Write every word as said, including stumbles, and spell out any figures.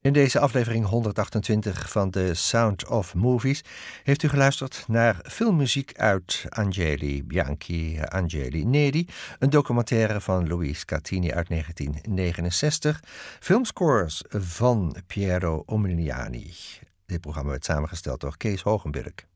In deze aflevering honderdachtentwintig van The Sound of Movies heeft u geluisterd naar filmmuziek uit Angeli Bianchi Angeli Neri, een documentaire van Louise Catini uit negentien negenenzestig, filmscores van Piero Umiliani. Dit programma werd samengesteld door Kees Hogenberg.